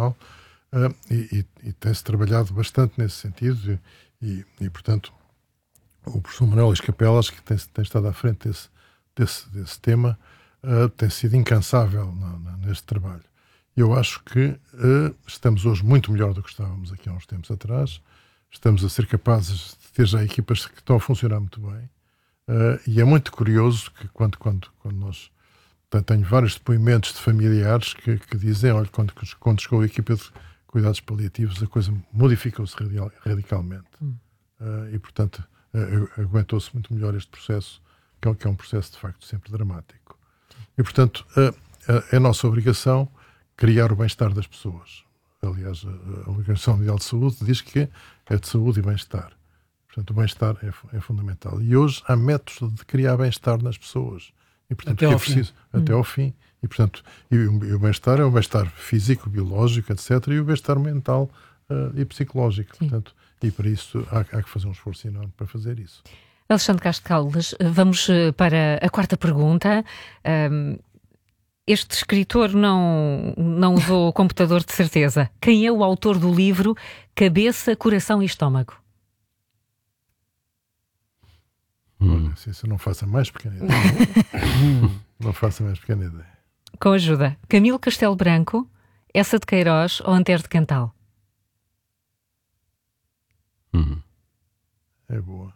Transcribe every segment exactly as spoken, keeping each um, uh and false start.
Nacional, uh, e, e, e tem-se trabalhado bastante nesse sentido, e, e, e portanto, o professor Manuel Luís Capelas, que tem, tem estado à frente desse, desse, desse tema, uh, tem sido incansável na, na, neste trabalho. Eu acho que uh, estamos hoje muito melhor do que estávamos aqui há uns tempos atrás. Estamos a ser capazes de ter já equipas que estão a funcionar muito bem. Uh, e é muito curioso que quando, quando, quando nós... Tenho vários depoimentos de familiares que, que dizem, olha, quando, quando chegou a equipa de cuidados paliativos, a coisa modificou-se radical, radicalmente. Hum. Uh, e, portanto, uh, aguentou-se muito melhor este processo, que é, que é um processo, de facto, sempre dramático. E, portanto, uh, é a nossa obrigação criar o bem-estar das pessoas. Aliás, a, a Organização Mundial de Saúde diz que é de saúde e bem-estar. Portanto, o bem-estar é, é fundamental. E hoje há métodos de criar bem-estar nas pessoas. E, portanto, até, que ao é preciso, fim. até hum. ao fim. E, portanto, e o, e o bem-estar é o bem-estar físico, biológico, etcétera. E o bem-estar mental uh, e psicológico. Portanto, e para isso há, há que fazer um esforço enorme para fazer isso. Alexandre Castro Caldas, vamos para a quarta pergunta. Um, este escritor não, não usou o computador de certeza. Quem é o autor do livro Cabeça, Coração e Estômago? Hum. Olha, se isso não faça mais pequena ideia. Não faça mais pequena ideia. Com ajuda. Camilo Castelo Branco, Essa de Queiroz ou Antero de Cantal? Hum. É boa.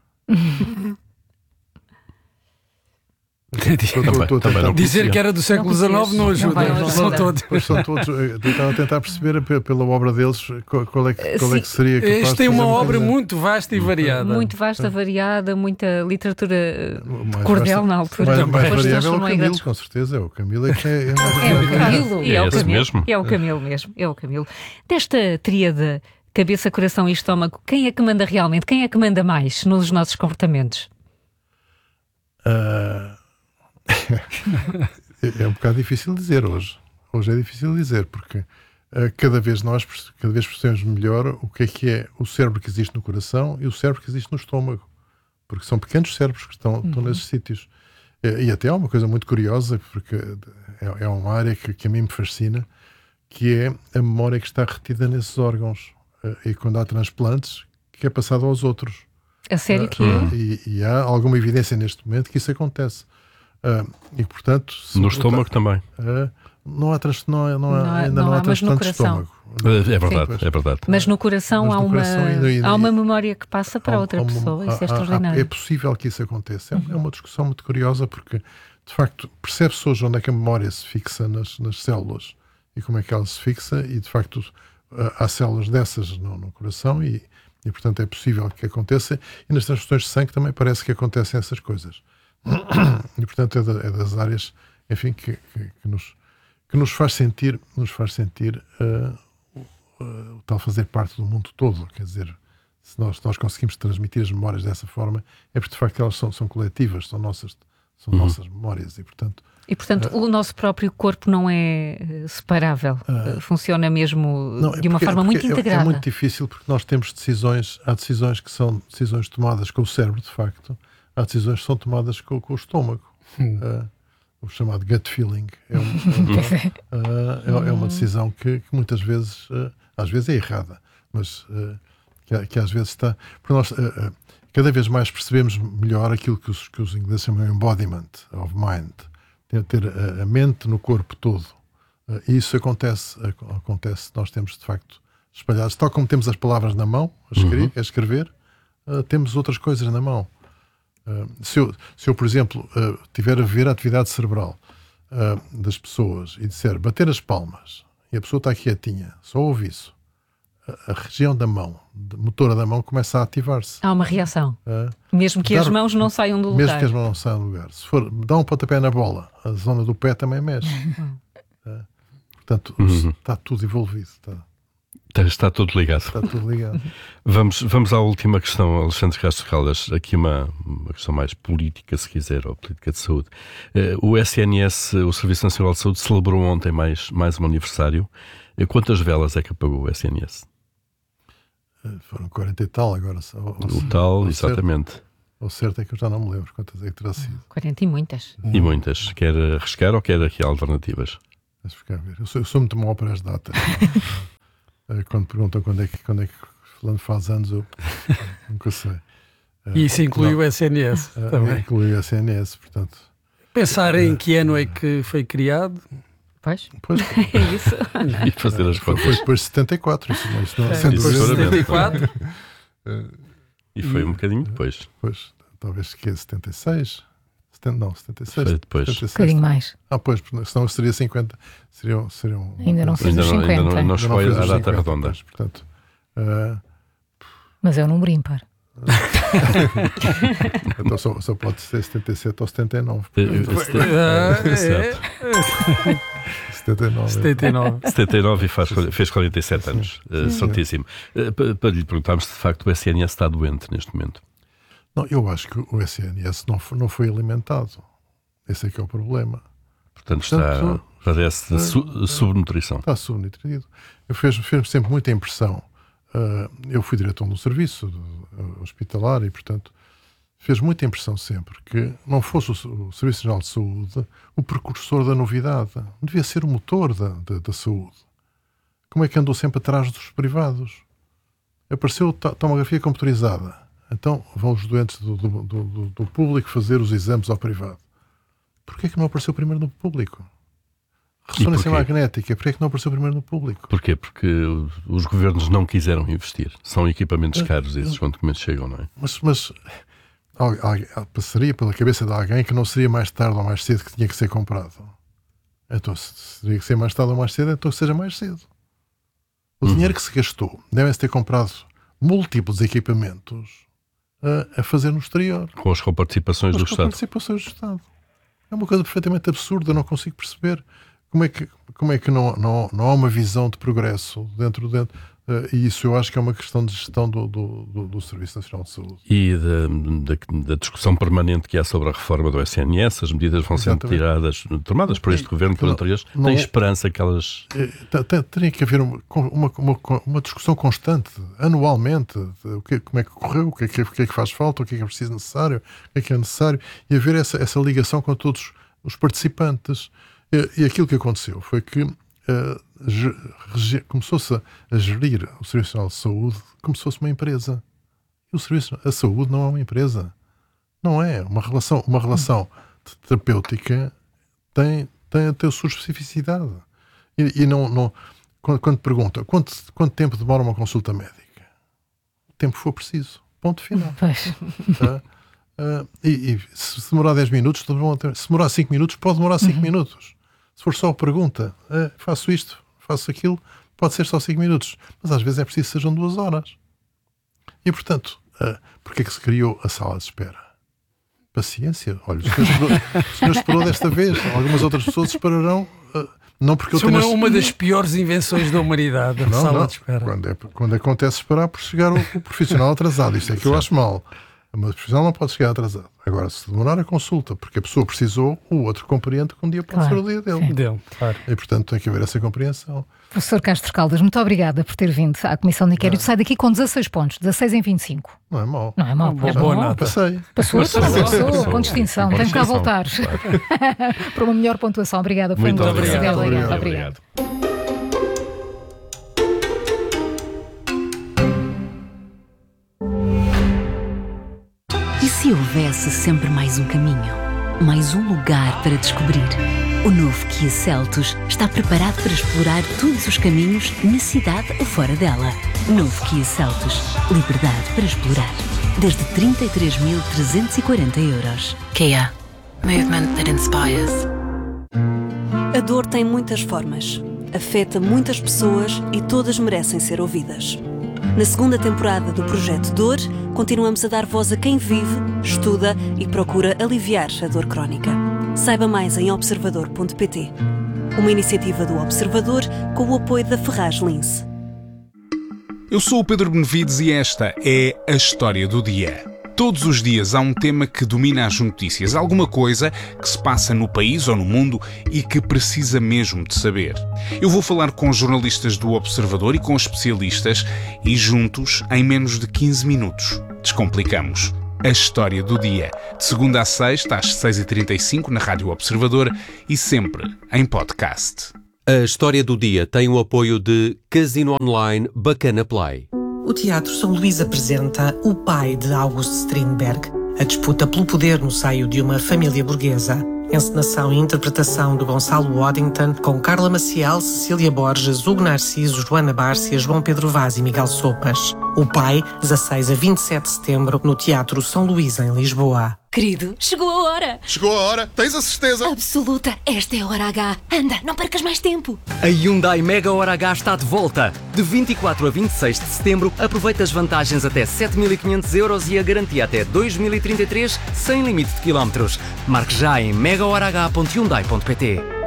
Também, tô, tô, também não dizer que era do século dezenove não, não ajuda. Não são todos. São todos. Estava a tentar perceber pela obra deles qual é que, qual é que seria capaz. Este tem uma obra muito vasta e variada. Muito vasta, variada, muita literatura de cordel na altura. Mais, mais variável é o Camilo, com certeza. É o Camilo é que é, é, é o Camilo. É, é, o esse Camilo. mesmo. É o Camilo mesmo. É o Camilo. Desta tríade cabeça, coração e estômago, quem é que manda realmente? Quem é que manda mais nos nossos comportamentos? Uh... É um bocado difícil dizer hoje. Hoje é difícil dizer, porque uh, cada vez nós cada vez percebemos melhor o que é que é o cérebro que existe no coração e o cérebro que existe no estômago. Porque são pequenos cérebros que estão, uhum. estão nesses sítios. E, e até há uma coisa muito curiosa, porque é, é uma área que, que a mim me fascina, que é a memória que está retida nesses órgãos. Uh, e quando há transplantes, que é passado aos outros. A sério uh, que é? Uh, e, e há alguma evidência neste momento que isso acontece. Uh, e, portanto, no estômago também. Uh, não há, trans, não há, não há, não há, ainda não não há, há transplante de estômago. É verdade, é verdade. Mas no coração, mas há, no uma, coração ainda, ainda, há uma memória que passa para há, outra há, pessoa. Isso é há, extraordinário. Há, é possível que isso aconteça. É, uhum. é uma discussão muito curiosa porque, de facto, percebe-se hoje onde é que a memória se fixa nas, nas células e como é que ela se fixa e, de facto, há células dessas no, no coração e, e, portanto, é possível que aconteça. E nas transfusões de sangue também parece que acontecem essas coisas. E, portanto, é, da, é das áreas, enfim, que, que, que, nos, que nos faz sentir, nos faz sentir uh, uh, o tal fazer parte do mundo todo. Quer dizer, se nós, nós conseguimos transmitir as memórias dessa forma, é porque, de facto, elas são, são coletivas, são nossas, são uhum. nossas memórias. E, portanto, e, portanto uh, o nosso próprio corpo não é separável. Uh, Funciona mesmo não, de uma porque, forma muito é, integrada. É muito difícil porque nós temos decisões, há decisões que são decisões tomadas com o cérebro, de facto. Há decisões que são tomadas com, com o estômago. Hum. Uh, o chamado gut feeling. É, um, é, uma, uh, é, é uma decisão que, que muitas vezes, uh, às vezes é errada, mas uh, que, que às vezes está... Porque nós uh, uh, cada vez mais percebemos melhor aquilo que os, que os ingleses chamam embodiment of mind. Tem a ter a, a mente no corpo todo. Uh, e isso acontece, uh, acontece, nós temos de facto espalhados. Tal como temos as palavras na mão, a escrever, uhum. a escrever uh, temos outras coisas na mão. Uh, se, eu, se eu, por exemplo, uh, tiver a ver a atividade cerebral uh, das pessoas e disser bater as palmas e a pessoa está quietinha, só ouve isso, a, a região da mão, motora da mão, começa a ativar-se. Há uma reação. Uh, mesmo que dar, as mãos não saiam do lugar. Mesmo que as mãos não saiam do lugar. Se for dar um pontapé na bola, a zona do pé também mexe. uh, portanto, uhum. está tudo envolvido. Está. Está tudo ligado. Está tudo ligado. Vamos, vamos à última questão, Alexandre Castro Caldas. Aqui uma, uma questão mais política, se quiser, ou política de saúde. Uh, o S N S, o Serviço Nacional de Saúde, celebrou ontem mais, mais um aniversário. Uh, quantas velas é que apagou o S N S? Uh, foram quarenta e tal agora. Ou, o tal, o exatamente. Certo, o certo é que eu já não me lembro quantas é que terá sido. quarenta e muitas. E muitas. Quer arriscar ou quer aqui alternativas? Deixa ficar a ver. Eu sou, eu sou muito mau para as datas. Uh, quando perguntam quando é que, quando é que fulano faz anos, eu nunca sei. Uh, e isso inclui não, o S N S uh, também. Inclui o S N S, portanto. Pensar em que ano é que foi criado. Pois, pois é isso. E fazer as contas. Foi depois de setenta e quatro, isso, não, isso não, É, sem depois de dúvida. setenta e quatro. E foi um bocadinho depois. Pois, talvez que é setenta e seis. setenta, não, setenta e seis. Foi depois. setenta e seis. Um bocadinho mais. Ah, pois, senão seria cinquenta. Seriam, seriam, Ainda não fez Ainda os não, ainda cinquenta. não, não chegou fez à os data cinquenta, redonda. pois, portanto, uh, Mas é um número ímpar. então só, só pode ser setenta e sete ou setenta e nove. Eh, eh, Exato. setenta e nove. setenta e nove. setenta e nove e faz, fez quarenta e sete anos. Uh, certíssimo. Uh, para, para lhe perguntarmos se de facto o S N S está doente neste momento. Não, eu acho que o S N S não foi, não foi alimentado. Esse é que é o problema. Portanto, está, Portanto, padece de su, subnutrição. Está subnutrido. Fez-me fez sempre muita impressão. Uh, eu fui diretor de um serviço uh, hospitalar e, portanto, fez muita impressão sempre que não fosse o, o Serviço Nacional de Saúde o precursor da novidade. Devia ser o motor da, da, da saúde. Como é que andou sempre atrás dos privados? Apareceu a tomografia computadorizada. Então vão os doentes do, do, do, do público fazer os exames ao privado. Porquê é que não apareceu primeiro no público? Ressonância magnética, porquê é que não apareceu primeiro no público? Porquê? Porque os governos não quiseram investir. São equipamentos caros esses quando chegam, não é? Mas, mas passaria pela cabeça de alguém que não seria mais tarde ou mais cedo que tinha que ser comprado. Então, se teria que ser mais tarde ou mais cedo, então que seja mais cedo. O uhum. dinheiro que se gastou, devem-se ter comprado múltiplos equipamentos a, a fazer no exterior. Com as coparticipações do Estado. Com as participações do Estado. É uma coisa perfeitamente absurda, eu não consigo perceber. Como é que, como é que não, não, não há uma visão de progresso dentro dentro uh, e isso eu acho que é uma questão de gestão do, do, do, do Serviço Nacional de Saúde. E da, da, da discussão permanente que há sobre a reforma do S N S, as medidas vão sendo Exatamente. tiradas, tomadas por este e, governo, por anteriores, não, tem esperança que elas... Teria que haver uma, uma, uma, uma discussão constante, anualmente, o que, como é que correu, o que é que, o que é que faz falta, o que é que é preciso necessário, o que é que é necessário, e haver essa, essa ligação com todos os participantes. E aquilo que aconteceu foi que uh, começou-se a, a gerir o Serviço Nacional de Saúde como se fosse uma empresa. E o Serviço, a saúde não é uma empresa. Não é. Uma relação, uma relação terapêutica tem, tem, tem a sua especificidade. E, e não, não, quando, quando pergunta quanto, quanto tempo demora uma consulta médica? O tempo for preciso. Ponto final. Tá? Uh, e, e se demorar dez minutos, se demorar cinco minutos, pode demorar cinco uhum. minutos. Se for só a pergunta, uh, faço isto, faço aquilo, pode ser só cinco minutos. Mas às vezes é preciso que sejam duas horas. E, portanto, uh, porquê é que se criou a sala de espera? Paciência. Olha, o senhor esperou, o senhor esperou desta vez. Algumas outras pessoas esperarão. Uh, não porque eu Isso tenha... é uma das piores invenções da humanidade, a não, sala não. de espera. Quando, é, quando acontece esperar por chegar o, o profissional atrasado. Isto é que eu acho mal. Mas o profissional não pode chegar atrasado. Agora, se demorar a consulta, porque a pessoa precisou, o outro compreende que um dia pode claro, ser o dia dele. Dele, claro. E, portanto, tem que haver essa compreensão. Professor Castro Caldas, muito obrigada por ter vindo à Comissão de Inquérito. Sai daqui com dezasseis pontos, dezasseis em vinte e cinco. Não é mau. Não é mau, é boa nota. Passei. Passou, passou, passou, passou, passou com distinção. Tem que cá voltar claro. para uma melhor pontuação. Obrigada. Foi muito obrigado. obrigado. obrigado. obrigado. E se houvesse sempre mais um caminho? Mais um lugar para descobrir? O novo Kia Seltos está preparado para explorar todos os caminhos na cidade ou fora dela. Novo Kia Seltos. Liberdade para explorar. Desde trinta e três mil trezentos e quarenta euros. Kia. Movement that inspires. A dor tem muitas formas. Afeta muitas pessoas e todas merecem ser ouvidas. Na segunda temporada do Projeto Dor, continuamos a dar voz a quem vive, estuda e procura aliviar a dor crónica. Saiba mais em observador ponto pt. Uma iniciativa do Observador com o apoio da Ferraz Lince. Eu sou o Pedro Benevides e esta é a História do Dia. Todos os dias há um tema que domina as notícias, alguma coisa que se passa no país ou no mundo e que precisa mesmo de saber. Eu vou falar com jornalistas do Observador e com especialistas e juntos, em menos de quinze minutos, descomplicamos a História do Dia. De segunda a sexta, às seis e trinta e cinco, na Rádio Observador e sempre em podcast. A história do dia tem o apoio de Casino Online Bacana Play. O Teatro São Luís apresenta O Pai de August Strindberg, a disputa pelo poder no seio de uma família burguesa. Encenação e interpretação de Gonçalo Waddington, com Carla Maciel, Cecília Borges, Hugo Narciso, Joana Bárcia, João Pedro Vaz e Miguel Sopas. O Pai, dezasseis a vinte e sete de setembro, no Teatro São Luís, em Lisboa. Querido, chegou a hora. Chegou a hora, tens a certeza? Absoluta, esta é a hora H. Anda, não percas mais tempo. A Hyundai Mega Hora H está de volta. De vinte e quatro a vinte e seis de setembro, aproveita as vantagens até sete mil e quinhentos euros e a garantia até dois mil e trinta e três, sem limite de quilómetros. Marque já em mega hora h ponto hyundai ponto pt.